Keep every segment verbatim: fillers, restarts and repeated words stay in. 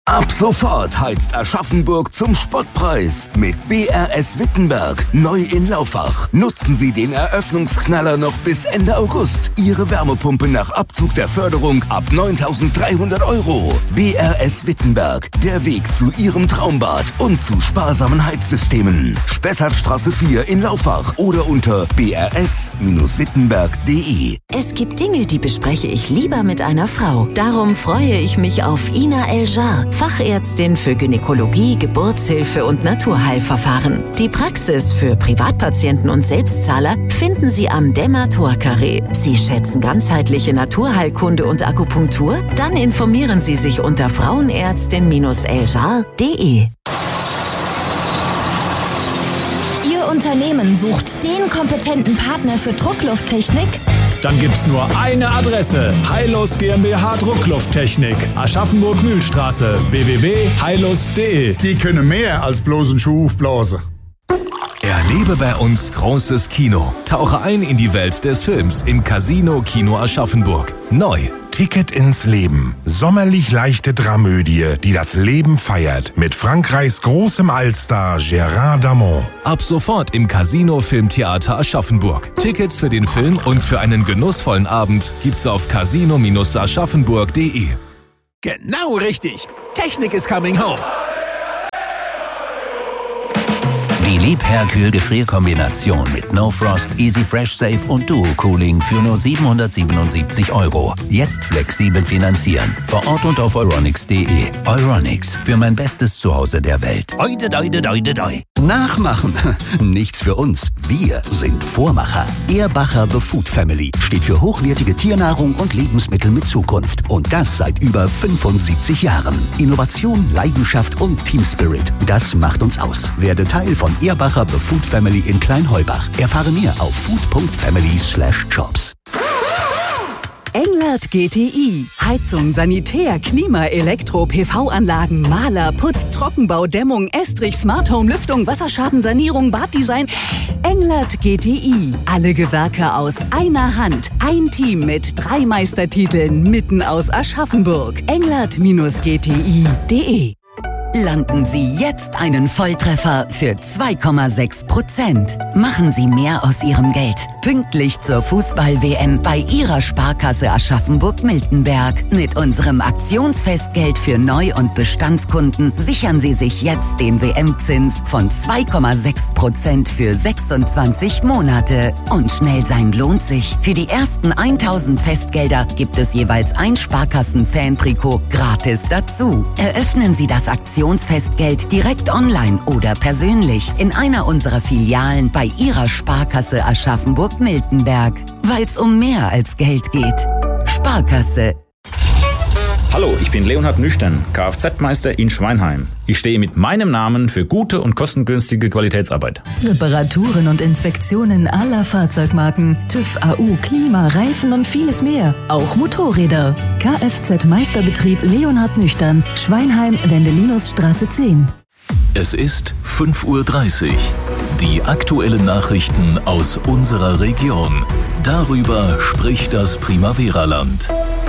Ab sofort heizt Aschaffenburg zum Spottpreis mit B R S Wittenberg. Neu in Laufach. Nutzen Sie den Eröffnungsknaller noch bis Ende August. Ihre Wärmepumpe nach Abzug der Förderung ab neuntausenddreihundert Euro. B R S Wittenberg. Der Weg zu Ihrem Traumbad und zu sparsamen Heizsystemen. Spessartstraße vier in Laufach oder unter b r s Bindestrich wittenberg punkt d e. Es gibt Dinge, die bespreche ich lieber mit einer Frau. Darum freue ich mich auf Ina El-Jar, Fachärztin für Gynäkologie, Geburtshilfe und Naturheilverfahren. Die Praxis für Privatpatienten und Selbstzahler finden Sie am Demator-Carré. Sie schätzen ganzheitliche Naturheilkunde und Akupunktur? Dann informieren Sie sich unter frauenärztin Bindestrich eljar punkt d e. Ihr Unternehmen sucht den kompetenten Partner für Drucklufttechnik? Dann gibt's nur eine Adresse. Heilus GmbH Drucklufttechnik. Aschaffenburg-Mühlstraße. w w w punkt heilus punkt d e. Die können mehr als bloß einen Schuh aufblasen. Erlebe bei uns großes Kino. Tauche ein in die Welt des Films im Casino Kino Aschaffenburg. Neu. Ticket ins Leben. Sommerlich leichte Dramödie, die das Leben feiert. Mit Frankreichs großem Allstar Gérard Darmon. Ab sofort im Casino Filmtheater Aschaffenburg. Tickets für den Film und für einen genussvollen Abend gibt's auf casino Bindestrich aschaffenburg punkt d e. Genau richtig. Technik is coming home. Die Liebherr-Kühl-Gefrierkombination mit No Frost, Easy Fresh Safe und Duo Cooling für nur siebenhundertsiebenundsiebzig Euro. Jetzt flexibel finanzieren. Vor Ort und auf euronics punkt d e. Euronics, für mein bestes Zuhause der Welt. Oide, oide, oide, oide. Nachmachen. Nichts für uns. Wir sind Vormacher. Ehrbacher The Food Family steht für hochwertige Tiernahrung und Lebensmittel mit Zukunft. Und das seit über fünfundsiebzig Jahren. Innovation, Leidenschaft und Team Spirit. Das macht uns aus. Werde Teil von Ehrbacher The Food Family in Kleinheubach. Erfahre mehr auf food punkt family slash jobs. Englert G T I. Heizung, Sanitär, Klima, Elektro, P V-Anlagen, Maler, Putz, Trockenbau, Dämmung, Estrich, Smart Home, Lüftung, Wasserschadensanierung, Baddesign. Englert G T I. Alle Gewerke aus einer Hand. Ein Team mit drei Meistertiteln mitten aus Aschaffenburg. englert G T I punkt d e. Landen Sie jetzt einen Volltreffer für zwei Komma sechs Prozent. Machen Sie mehr aus Ihrem Geld. Pünktlich zur Fußball-W M bei Ihrer Sparkasse Aschaffenburg-Miltenberg. Mit unserem Aktionsfestgeld für Neu- und Bestandskunden sichern Sie sich jetzt den W M-Zins von zwei Komma sechs Prozent für sechsundzwanzig Monate. Und schnell sein lohnt sich. Für die ersten tausend Festgelder gibt es jeweils ein Sparkassen-Fan-Trikot gratis dazu. Eröffnen Sie das Aktionsfestgeld Festgeld direkt online oder persönlich in einer unserer Filialen bei Ihrer Sparkasse Aschaffenburg-Miltenberg. Weil's um mehr als Geld geht. Sparkasse. Hallo, ich bin Leonhard Nüchtern, Kfz-Meister in Schweinheim. Ich stehe mit meinem Namen für gute und kostengünstige Qualitätsarbeit. Reparaturen und Inspektionen aller Fahrzeugmarken, TÜV, A U, Klima, Reifen und vieles mehr. Auch Motorräder. Kfz-Meisterbetrieb Leonhard Nüchtern, Schweinheim, Wendelinusstraße zehn. Es ist fünf Uhr dreißig. Die aktuellen Nachrichten aus unserer Region. Darüber spricht das Primavera-Land.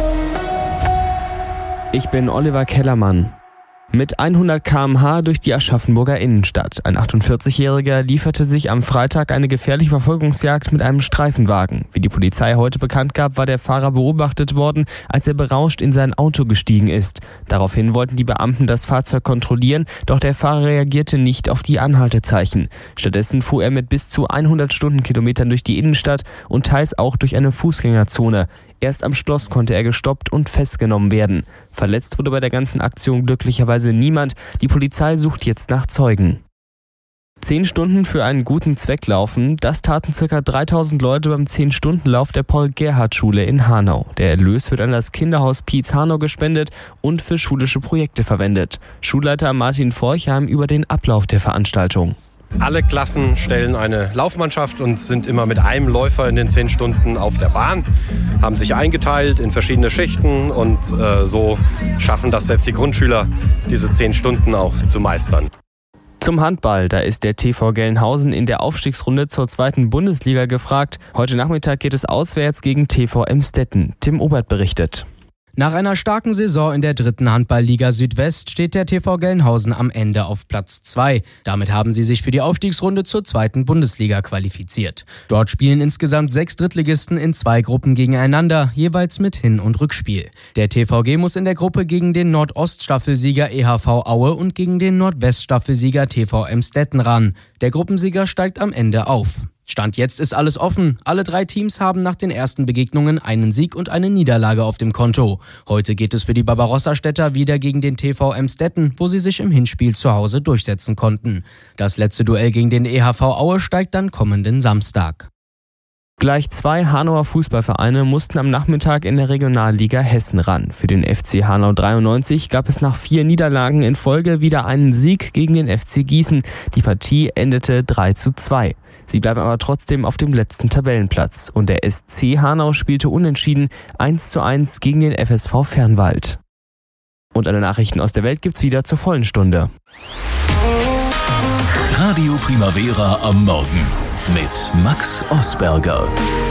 Ich bin Oliver Kellermann. Mit hundert Kilometer pro Stunde durch die Aschaffenburger Innenstadt. Ein achtundvierzigjähriger lieferte sich am Freitag eine gefährliche Verfolgungsjagd mit einem Streifenwagen. Wie die Polizei heute bekannt gab, war der Fahrer beobachtet worden, als er berauscht in sein Auto gestiegen ist. Daraufhin wollten die Beamten das Fahrzeug kontrollieren, doch der Fahrer reagierte nicht auf die Anhaltezeichen. Stattdessen fuhr er mit bis zu hundert Stundenkilometern durch die Innenstadt und teils auch durch eine Fußgängerzone. Erst am Schloss konnte er gestoppt und festgenommen werden. Verletzt wurde bei der ganzen Aktion glücklicherweise niemand. Die Polizei sucht jetzt nach Zeugen. Zehn Stunden für einen guten Zweck laufen, das taten ca. dreitausend Leute beim zehn-Stunden-Lauf der Paul-Gerhardt-Schule in Hanau. Der Erlös wird an das Kinderhaus Pietz Hanau gespendet und für schulische Projekte verwendet. Schulleiter Martin Forchheim über den Ablauf der Veranstaltung. Alle Klassen stellen eine Laufmannschaft und sind immer mit einem Läufer in den zehn Stunden auf der Bahn, haben sich eingeteilt in verschiedene Schichten und äh, so schaffen das selbst die Grundschüler, diese zehn Stunden auch zu meistern. Zum Handball, da ist der T V Gelnhausen in der Aufstiegsrunde zur zweiten Bundesliga gefragt. Heute Nachmittag geht es auswärts gegen T V Emstetten. Tim Obert berichtet. Nach einer starken Saison in der dritten Handball-Liga Südwest steht der T V Gelnhausen am Ende auf Platz zwei. Damit haben sie sich für die Aufstiegsrunde zur zweiten Bundesliga qualifiziert. Dort spielen insgesamt sechs Drittligisten in zwei Gruppen gegeneinander, jeweils mit Hin- und Rückspiel. Der T V G muss in der Gruppe gegen den Nordoststaffelsieger E H V Aue und gegen den Nordweststaffelsieger T V Emstetten ran. Der Gruppensieger steigt am Ende auf. Stand jetzt ist alles offen. Alle drei Teams haben nach den ersten Begegnungen einen Sieg und eine Niederlage auf dem Konto. Heute geht es für die Barbarossa-Städter wieder gegen den T V Emstetten, wo sie sich im Hinspiel zu Hause durchsetzen konnten. Das letzte Duell gegen den E H V Aue steigt dann kommenden Samstag. Gleich zwei Hanauer Fußballvereine mussten am Nachmittag in der Regionalliga Hessen ran. Für den F C Hanau dreiundneunzig gab es nach vier Niederlagen in Folge wieder einen Sieg gegen den F C Gießen. Die Partie endete drei zu zwei. Sie bleiben aber trotzdem auf dem letzten Tabellenplatz. Und der S C Hanau spielte unentschieden eins zu eins gegen den F S V Fernwald. Und alle Nachrichten aus der Welt gibt's wieder zur vollen Stunde. Radio Primavera am Morgen mit Max Osberger.